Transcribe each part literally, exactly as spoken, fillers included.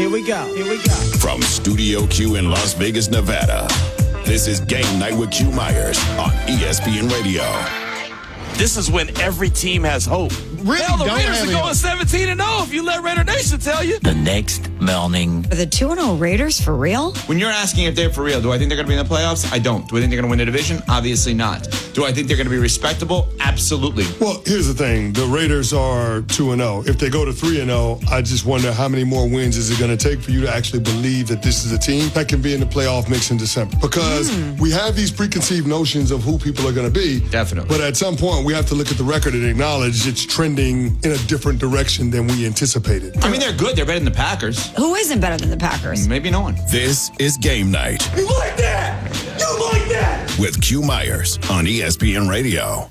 Here we go. Here we go. From Studio Q in Las Vegas, Nevada, this is Game Night with Q Myers on E S P N Radio. This is when every team has hope. Really Hell, the don't Raiders have are any going seventeen and oh if you let Raider Nation tell you. The next morning. Are the two and oh Raiders for real? When you're asking if they're for real, do I think they're going to be in the playoffs? I don't. Do I think they're going to win the division? Obviously not. Do I think they're going to be respectable? Absolutely. Well, here's the thing. The Raiders are two and oh. If they go to three and oh, I just wonder how many more wins is it going to take for you to actually believe that this is a team that can be in the playoff mix in December. Because mm. we have these preconceived notions of who people are going to be. Definitely. But at some point, we have to look at the record and acknowledge it's trending in a different direction than we anticipated. I mean, they're good. They're better than the Packers. Who isn't better than the Packers? Maybe no one. This is Game Night. You like that? You like that? With Q Myers on E S P N Radio.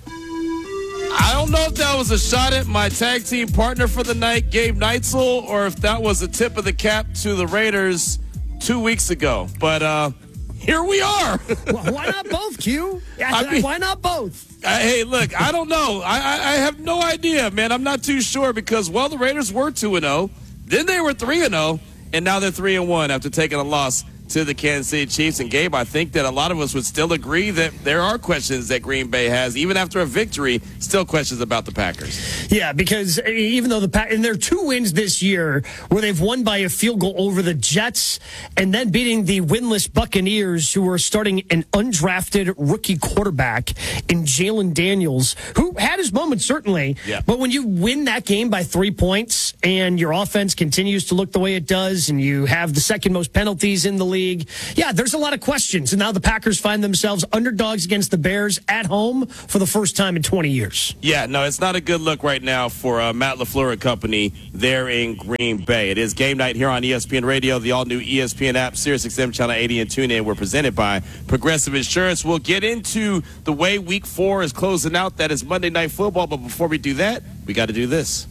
I don't know if that was a shot at my tag team partner for the night, Gabe Neitzel, or if that was a tip of the cap to the Raiders two weeks ago. But uh, here we are. Well, why not both, Q? Yeah, I mean, why not both? Uh, hey, look, I don't know. I, I, I have no idea, man. I'm not too sure because, well, the Raiders were two and oh. Then they were three and oh, and now they're three and one after taking a loss to the Kansas City Chiefs. And, Gabe, I think that a lot of us would still agree that there are questions that Green Bay has, even after a victory, still questions about the Packers. Yeah, because even though the Packers, and there are two wins this year where they've won by a field goal over the Jets and then beating the winless Buccaneers, who are starting an undrafted rookie quarterback in Jalen Daniels, who had his moments, certainly. Yeah. But when you win that game by three points and your offense continues to look the way it does and you have the second most penalties in the league, yeah, there's a lot of questions. And now the Packers find themselves underdogs against the Bears at home for the first time in twenty years. Yeah, no, it's not a good look right now for uh, Matt LaFleur and company there in Green Bay. It is Game Night here on E S P N Radio, the all-new E S P N app, Sirius X M Channel eighty, and TuneIn. We're presented by Progressive Insurance. We'll get into the way Week four is closing out. That is Monday Night Football. But before we do that, we got to do this.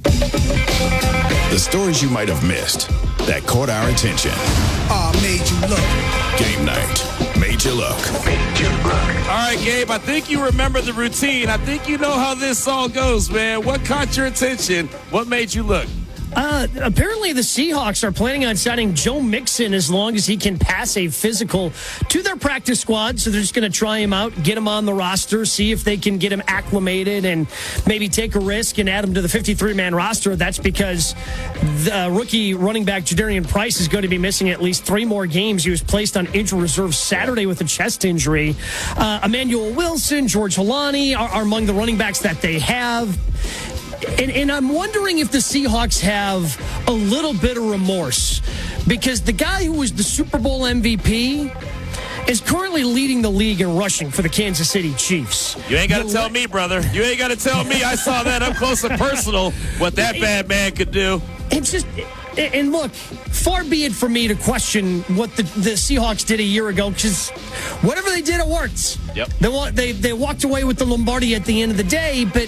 The stories you might have missed that caught our attention. Oh, made you look. Game Night made you look. Made you look. All right, Gabe, I think you remember the routine. I think you know how this all goes, man. What caught your attention? What made you look? Uh, apparently, the Seahawks are planning on signing Joe Mixon as long as he can pass a physical to their practice squad. So they're just going to try him out, get him on the roster, see if they can get him acclimated and maybe take a risk and add him to the fifty-three man roster. That's because the rookie running back Jadarian Price is going to be missing at least three more games. He was placed on injured reserve Saturday with a chest injury. Uh, Emmanuel Wilson, George Holani are, are among the running backs that they have. And, and I'm wondering if the Seahawks have a little bit of remorse because the guy who was the Super Bowl M V P is currently leading the league in rushing for the Kansas City Chiefs. You ain't got to tell me, brother. You ain't got to tell me. I saw that up close and personal, what that bad man could do. It's just, and look, far be it for me to question what the, the Seahawks did a year ago because whatever they did, it worked. Yep. They, they, they walked away with the Lombardi at the end of the day, but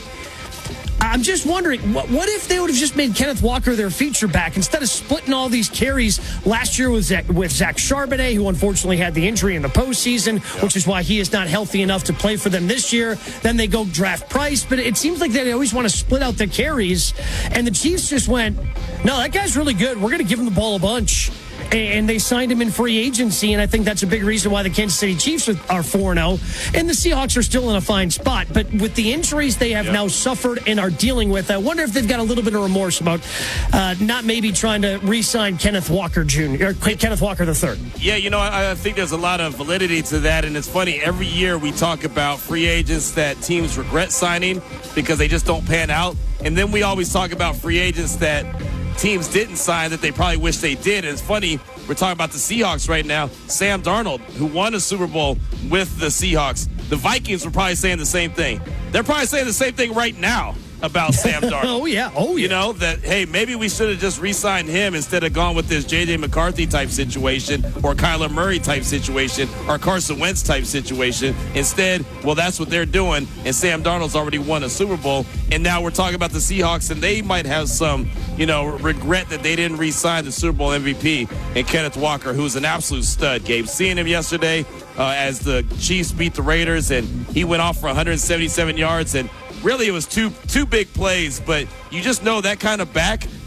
I'm just wondering, what, what if they would have just made Kenneth Walker their feature back instead of splitting all these carries last year with Zach, with Zach Charbonnet, who unfortunately had the injury in the postseason, yep. which is why he is not healthy enough to play for them this year. Then they go draft Price, but it seems like they always want to split out the carries, and the Chiefs just went, no, that guy's really good. We're going to give him the ball a bunch. And they signed him in free agency, and I think that's a big reason why the Kansas City Chiefs are four and oh, and the Seahawks are still in a fine spot. But with the injuries they have yep. now suffered and are dealing with, I wonder if they've got a little bit of remorse about uh, not maybe trying to re-sign Kenneth Walker Junior or Kenneth Walker the third. Yeah, you know, I, I think there's a lot of validity to that, and it's funny, every year we talk about free agents that teams regret signing because they just don't pan out, and then we always talk about free agents that teams didn't sign that they probably wish they did. And it's funny, we're talking about the Seahawks right now. Sam Darnold, who won a Super Bowl with the Seahawks. The Vikings were probably saying the same thing. They're probably saying the same thing right now about Sam Darnold. oh, yeah. Oh, yeah. You know, that, hey, maybe we should have just re-signed him instead of gone with this J J McCarthy type situation or Kyler Murray type situation or Carson Wentz type situation. Instead, well, that's what they're doing, and Sam Darnold's already won a Super Bowl, and now we're talking about the Seahawks, and they might have some, you know, regret that they didn't re-sign the Super Bowl M V P and Kenneth Walker, who's an absolute stud, Gabe. Seeing him yesterday uh, as the Chiefs beat the Raiders, and he went off for one hundred seventy-seven yards, and really, it was two two big plays, but you just know that kind of back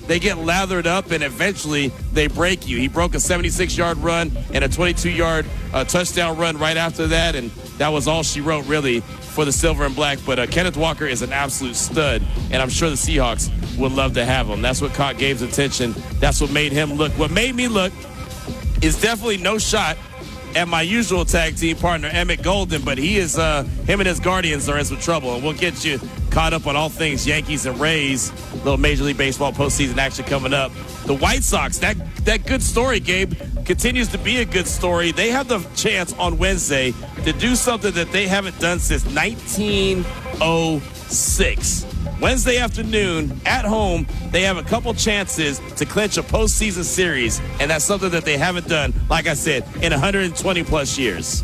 they get lathered up, and eventually they break you. He broke a seventy-six-yard run and a twenty-two-yard uh, touchdown run right after that, and that was all she wrote, really, for the silver and black. But uh, Kenneth Walker is an absolute stud, and I'm sure the Seahawks would love to have him. That's what caught Gabe's attention. That's what made him look. What made me look is definitely no shot at my usual tag team partner, Emmett Golden, but he is, uh, him and his Guardians are in some trouble, and we'll get you caught up on all things Yankees and Rays. A little Major League Baseball postseason action coming up. The White Sox, that that good story, Gabe, continues to be a good story. They have the chance on Wednesday to do something that they haven't done since nineteen oh six. Wednesday afternoon, at home, they have a couple chances to clinch a postseason series, and that's something that they haven't done, like I said, in one hundred twenty plus years.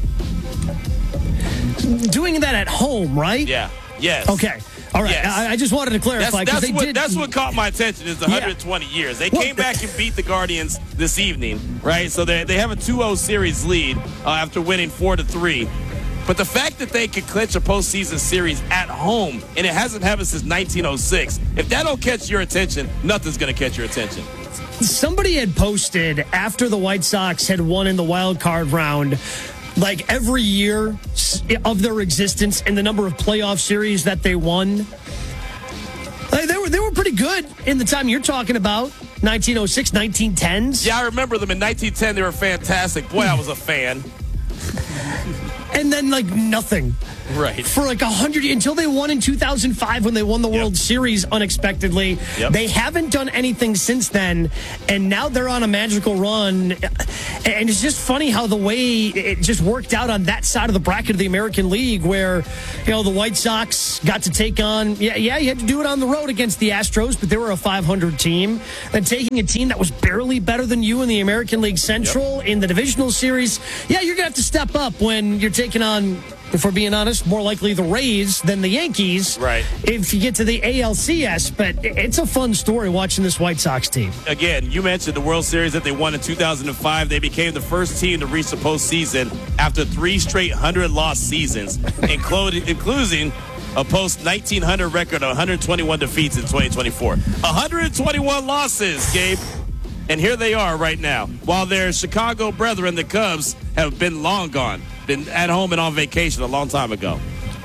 Doing that at home, right? Yeah. Yes. Okay. All right. Yes. I, I just wanted to clarify. That's, that's, they what, did, that's what caught my attention is the one hundred twenty yeah. years. They well, came back and beat the Guardians this evening, right? So they they have a two oh series lead uh, after winning four to three. But the fact that they could clinch a postseason series at home, and it hasn't happened since nineteen oh six, if that don't catch your attention, nothing's going to catch your attention. Somebody had posted after the White Sox had won in the wild card round, like every year of their existence and the number of playoff series that they won. Like they were they were pretty good in the time you're talking about, nineteen oh six, nineteen tens. Yeah, I remember them in nineteen ten. They were fantastic. Boy, I was a fan. And then, like, nothing. Right. For like a hundred, until they won in two thousand five when they won the Yep. World Series unexpectedly. Yep. They haven't done anything since then, and now they're on a magical run. And it's just funny how the way it just worked out on that side of the bracket of the American League, where, you know, the White Sox got to take on, yeah, yeah, you had to do it on the road against the Astros, but they were a five hundred team. Then taking a team that was barely better than you in the American League Central Yep. in the divisional series. Yeah, you're going to have to step up when you're taking on, if we're being honest, more likely the Rays than the Yankees. Right. If you get to the A L C S, but it's a fun story watching this White Sox team. Again, you mentioned the World Series that they won in two thousand five. They became the first team to reach the postseason after three straight one hundred loss seasons, including including a post nineteen hundred record of one hundred twenty-one defeats in twenty twenty-four. one hundred twenty-one losses, Gabe. And here they are right now. While their Chicago brethren, the Cubs, have been long gone, been at home and on vacation a long time ago.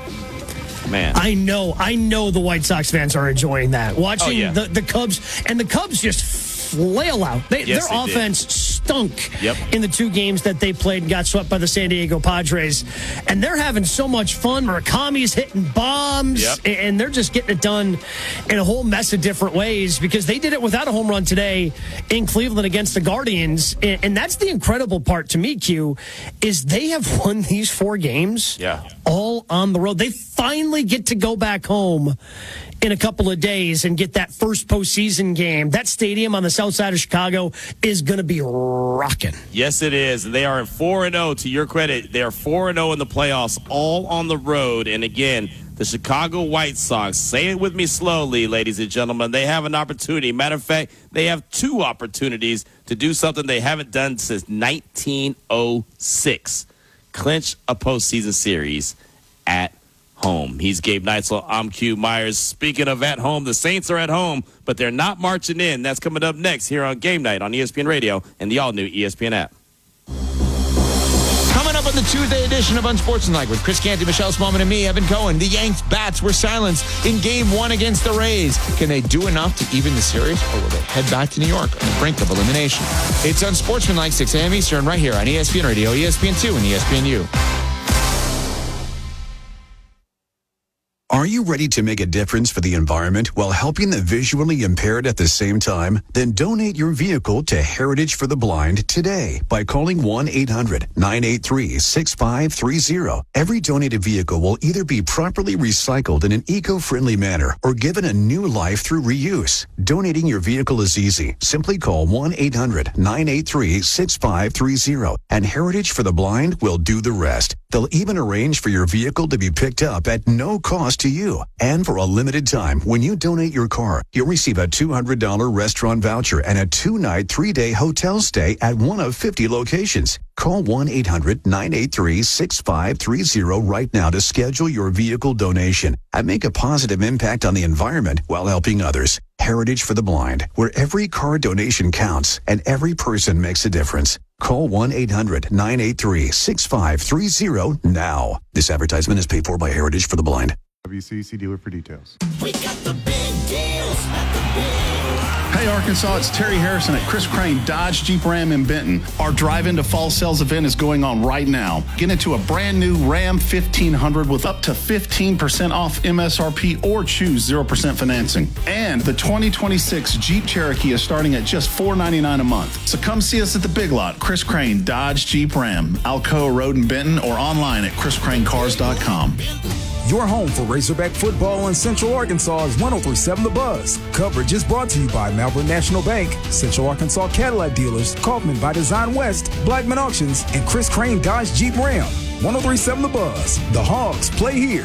Man. I know, I know the White Sox fans are enjoying that. Watching Oh, yeah. the, the Cubs, and the Cubs just flail out. They, Yes, their they did. offense stunk Yep. in the two games that they played and got swept by the San Diego Padres. And they're having so much fun. Murakami's hitting bombs, Yep. and they're just getting it done in a whole mess of different ways because they did it without a home run today in Cleveland against the Guardians. And, and that's the incredible part to me, Q, is they have won these four games Yeah. all on the road. They finally get to go back home in a couple of days and get that first postseason game. That stadium on the south side of Chicago is going to be rocking. Yes, it is. They are four and oh, to your credit. They are four and oh in the playoffs, all on the road. And again, the Chicago White Sox, say it with me slowly, ladies and gentlemen, they have an opportunity. Matter of fact, they have two opportunities to do something they haven't done since nineteen oh six. Clinch a postseason series at home. He's Gabe Neitzel. I'm Q Myers. Speaking of at home, the Saints are at home, but they're not marching in. That's coming up next here on Game Night on E S P N Radio and the all-new E S P N app. Coming up on the Tuesday edition of Unsportsmanlike with Chris Canty, Michelle Smallman, and me, Evan Cohen. The Yanks bats were silenced in game one against the Rays. Can they do enough to even the series, or will they head back to New York on the brink of elimination? It's Unsportsmanlike, six a.m. Eastern, right here on E S P N Radio, E S P N two, and E S P N U. Are you ready to make a difference for the environment while helping the visually impaired at the same time? Then donate your vehicle to Heritage for the Blind today by calling one eight hundred nine eight three six five three zero. Every donated vehicle will either be properly recycled in an eco-friendly manner or given a new life through reuse. Donating your vehicle is easy. Simply call one eight hundred nine eight three six five three zero and Heritage for the Blind will do the rest. They'll even arrange for your vehicle to be picked up at no cost to you. And for a limited time, when you donate your car, you'll receive a two hundred dollars restaurant voucher and a two-night, three-day hotel stay at one of fifty locations. Call one eight hundred nine eight three six five three zero right now to schedule your vehicle donation and make a positive impact on the environment while helping others. Heritage for the Blind, where every car donation counts and every person makes a difference. Call one eight hundred nine eight three six five three zero now. This advertisement is paid for by Heritage for the Blind. W C C dealer for details. We got the big deals at the big. Hey Arkansas, it's Terry Harrison at Chris Crane Dodge Jeep Ram in Benton. Our drive into fall sales event is going on right now. Get into a brand new Ram fifteen hundred with up to fifteen percent off M S R P or choose zero percent financing. And the twenty twenty-six Jeep Cherokee is starting at just four ninety-nine a month. So come see us at the Big Lot, Chris Crane Dodge Jeep Ram, Alcoa Road in Benton, or online at chris crane cars dot com. Your home for Razorback football in Central Arkansas is one oh three point seven The Buzz. Coverage is brought to you by Malvern National Bank, Central Arkansas Cadillac Dealers, Kaufman by Design West, Blackman Auctions, and Chris Crane Dodge Jeep Ram. one oh three point seven The Buzz. The Hogs play here.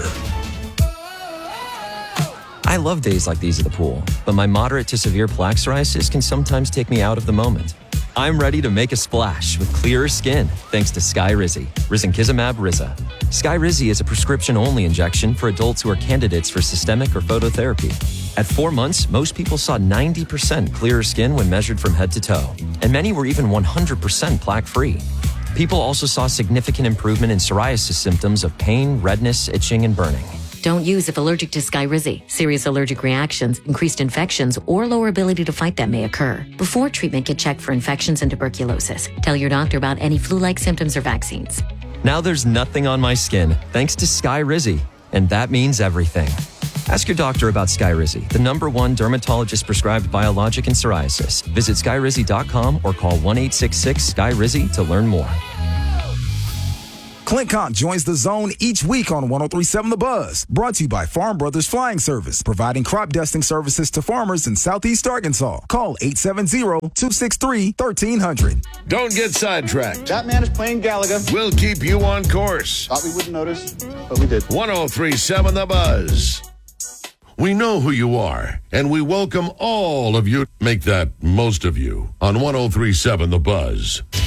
I love days like these at the pool, but my moderate to severe plaque psoriasis can sometimes take me out of the moment. I'm ready to make a splash with clearer skin thanks to Skyrizi, risankizumab Riza. Skyrizi is a prescription-only injection for adults who are candidates for systemic or phototherapy. At four months, most people saw ninety percent clearer skin when measured from head to toe, and many were even one hundred percent plaque-free. People also saw significant improvement in psoriasis symptoms of pain, redness, itching, and burning. Don't use if allergic to Skyrizi. Serious allergic reactions, increased infections, or lower ability to fight them may occur. Before treatment, get checked for infections and tuberculosis. Tell your doctor about any flu-like symptoms or vaccines. Now there's nothing on my skin thanks to Skyrizi, and that means everything. Ask your doctor about Skyrizi, the number one dermatologist-prescribed biologic in psoriasis. Visit skyrizi dot com or call one eight six six Sky Rizzi to learn more. Clint Conk joins the zone each week on one oh three point seven The Buzz. Brought to you by Farm Brothers Flying Service, providing crop dusting services to farmers in Southeast Arkansas. Call eight seven zero, two six three, one three zero zero. Don't get sidetracked. That man is playing Gallagher. We'll keep you on course. Thought we wouldn't notice, but we did. one oh three point seven The Buzz. We know who you are, and we welcome all of you. Make that most of you on one oh three point seven The Buzz.